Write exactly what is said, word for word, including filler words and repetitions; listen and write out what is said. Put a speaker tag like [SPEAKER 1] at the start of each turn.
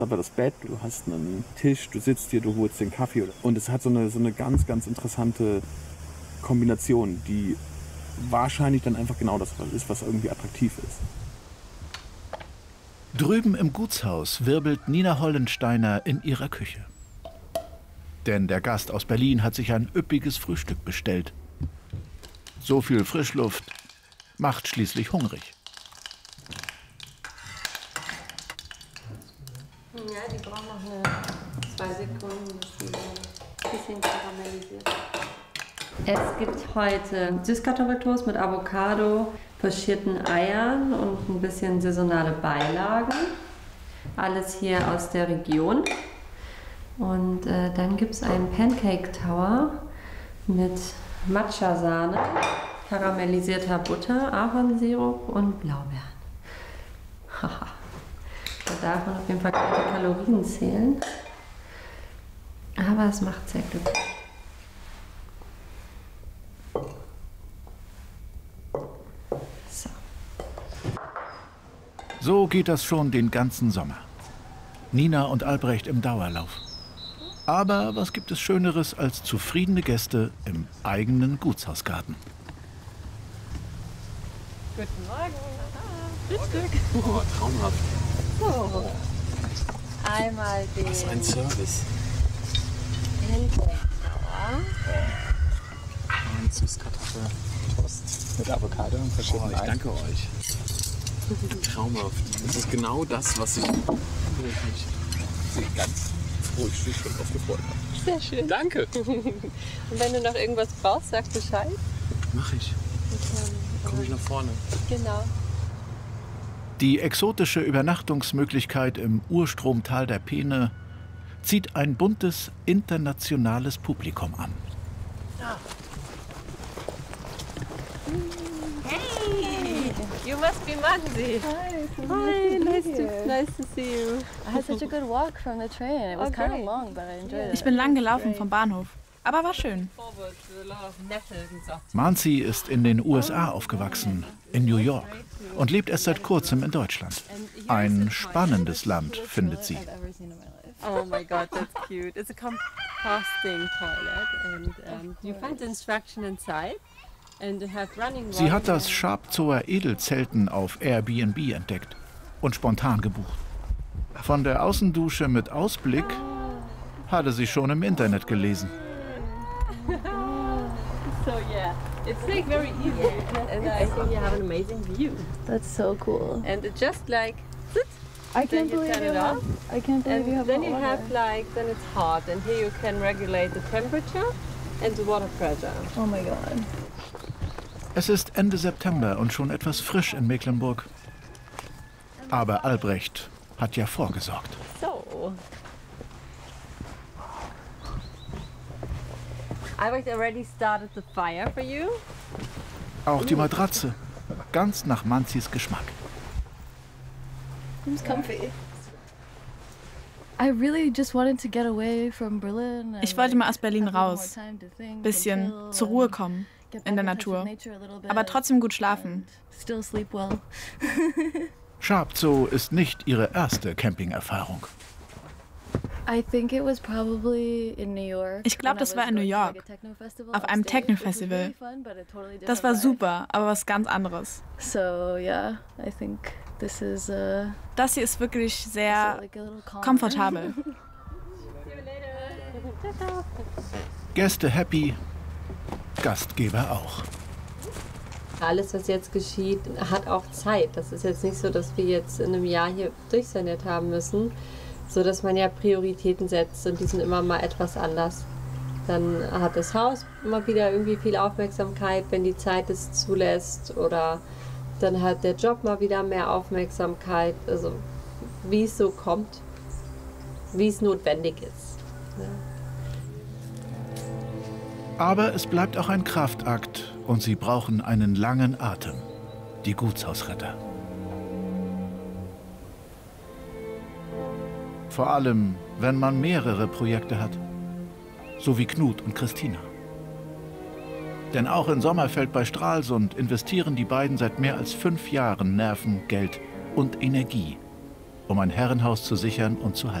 [SPEAKER 1] Aber das Bett, du hast einen Tisch, du sitzt hier, du holst den Kaffee. Und es hat so eine, so eine ganz, ganz interessante Kombination, die wahrscheinlich dann einfach genau das ist, was irgendwie attraktiv ist.
[SPEAKER 2] Drüben im Gutshaus wirbelt Nina Hollensteiner in ihrer Küche. Denn der Gast aus Berlin hat sich ein üppiges Frühstück bestellt. So viel Frischluft macht schließlich hungrig.
[SPEAKER 3] Ja, die brauchen noch eine, zwei Sekunden, bis sie so ein bisschen karamellisiert. Es gibt heute Süßkartoffeltoast mit Avocado, pochierten Eiern und ein bisschen saisonale Beilagen. Alles hier aus der Region. Und äh, dann gibt es einen Pancake Tower mit Matcha-Sahne, karamellisierter Butter, Ahornsirup und Blaubeeren. Haha. Da darf man auf jeden Fall keine Kalorien zählen. Aber es macht sehr glücklich. So.
[SPEAKER 2] So geht das schon den ganzen Sommer. Nina und Albrecht im Dauerlauf. Aber was gibt es Schöneres als zufriedene Gäste im eigenen Gutshausgarten?
[SPEAKER 3] Guten Morgen. Frühstück.
[SPEAKER 1] Oh, traumhaft.
[SPEAKER 3] So. Einmal den
[SPEAKER 1] Was ein Service.
[SPEAKER 3] Pancake.
[SPEAKER 4] Und Süßkartoffeltoast mit Avocado und
[SPEAKER 1] Oh,
[SPEAKER 4] verschiedenen
[SPEAKER 1] ich
[SPEAKER 4] Eiern.
[SPEAKER 1] danke euch. Traumhaft. Das ist genau das, was ich, wo ich mich ganz froh, ich mich schon drauf gefreut habe.
[SPEAKER 3] Sehr schön.
[SPEAKER 1] Danke.
[SPEAKER 3] Und wenn du noch irgendwas brauchst, sag Bescheid.
[SPEAKER 1] Mach ich. Komm ich nach vorne.
[SPEAKER 3] Genau.
[SPEAKER 2] Die exotische Übernachtungsmöglichkeit im Urstromtal der Peene zieht ein buntes internationales Publikum an.
[SPEAKER 3] Hey, you must be Mansi.
[SPEAKER 5] Hi,
[SPEAKER 3] Hi, nice to, nice to see you.
[SPEAKER 5] I had such a good walk from the train. It was
[SPEAKER 3] Oh,
[SPEAKER 5] kind of
[SPEAKER 3] great.
[SPEAKER 5] long, but I enjoyed it.
[SPEAKER 6] Ich bin lang gelaufen vom Bahnhof, aber war schön.
[SPEAKER 2] Mansi ist in den U S A aufgewachsen, in New York, und lebt erst seit kurzem in Deutschland. Ein spannendes Land, findet sie.
[SPEAKER 3] Oh my God, that's cute. It's a composting toilet, and um, you find the instruction inside, and you have running.
[SPEAKER 2] Sie hat
[SPEAKER 3] water.
[SPEAKER 2] das Schabzower Edelzelten auf Airbnb entdeckt und spontan gebucht. Von der Außendusche mit Ausblick hatte sie schon im Internet gelesen.
[SPEAKER 3] So yeah, it's like very easy, and I think you have an amazing view.
[SPEAKER 5] That's so cool.
[SPEAKER 3] And it just like, sit,
[SPEAKER 5] I
[SPEAKER 3] then
[SPEAKER 5] can't
[SPEAKER 3] you
[SPEAKER 5] believe
[SPEAKER 3] turn
[SPEAKER 5] you
[SPEAKER 3] it
[SPEAKER 5] have.
[SPEAKER 3] off,
[SPEAKER 5] I can't believe
[SPEAKER 3] and
[SPEAKER 5] you have
[SPEAKER 3] then
[SPEAKER 5] hot
[SPEAKER 3] you
[SPEAKER 5] water.
[SPEAKER 3] have like, then it's hot, and here you can regulate the temperature and the water pressure.
[SPEAKER 5] Oh my god.
[SPEAKER 2] Es ist Ende September und schon etwas frisch in Mecklenburg. Aber Albrecht hat ja vorgesorgt.
[SPEAKER 3] So. Albrecht already started the fire for you.
[SPEAKER 2] Auch die Matratze, ganz nach Manzis Geschmack.
[SPEAKER 5] Seems comfy. I really just wanted to get away from Berlin. and,
[SPEAKER 6] Ich wollte mal aus
[SPEAKER 5] like,
[SPEAKER 6] Berlin
[SPEAKER 5] have a little
[SPEAKER 6] raus,
[SPEAKER 5] more time to think
[SPEAKER 6] bisschen
[SPEAKER 5] and chill
[SPEAKER 6] zur Ruhe
[SPEAKER 5] and
[SPEAKER 6] kommen
[SPEAKER 5] get
[SPEAKER 6] in der
[SPEAKER 5] back in touch with
[SPEAKER 6] Natur,
[SPEAKER 5] nature a little bit
[SPEAKER 6] aber trotzdem gut schlafen.
[SPEAKER 5] and Still sleep well.
[SPEAKER 2] Schabzow ist nicht ihre erste Campingerfahrung.
[SPEAKER 5] I think it was probably in New York.
[SPEAKER 6] Ich glaub,
[SPEAKER 5] when I
[SPEAKER 6] das war
[SPEAKER 5] was
[SPEAKER 6] in New
[SPEAKER 5] going to, like,
[SPEAKER 6] York,
[SPEAKER 5] a techno festival
[SPEAKER 6] auf einem
[SPEAKER 5] upstate, which was
[SPEAKER 6] Techno-Festival.
[SPEAKER 5] really fun, but a totally
[SPEAKER 6] Das
[SPEAKER 5] different
[SPEAKER 6] war
[SPEAKER 5] vibe.
[SPEAKER 6] super, aber was ganz anderes.
[SPEAKER 5] So yeah, I think this is uh,
[SPEAKER 6] Das hier ist wirklich sehr
[SPEAKER 5] like a little calmer.
[SPEAKER 6] komfortabel.
[SPEAKER 2] Gäste happy, Gastgeber auch.
[SPEAKER 3] Alles, was jetzt geschieht, hat auch Zeit. Das ist jetzt nicht so, dass wir jetzt in einem Jahr hier durchsaniert haben müssen, so dass man ja Prioritäten setzt und die sind immer mal etwas anders. Dann hat das Haus immer wieder irgendwie viel Aufmerksamkeit, wenn die Zeit es zulässt, oder dann hat der Job mal wieder mehr Aufmerksamkeit. Also wie es so kommt, wie es notwendig ist. Ja.
[SPEAKER 2] Aber es bleibt auch ein Kraftakt und sie brauchen einen langen Atem, die Gutshausretter. Vor allem, wenn man mehrere Projekte hat, so wie Knut und Christina. Denn auch in Sommerfeld bei Stralsund investieren die beiden seit mehr als fünf Jahren Nerven, Geld und Energie, um ein Herrenhaus zu sichern und zu halten.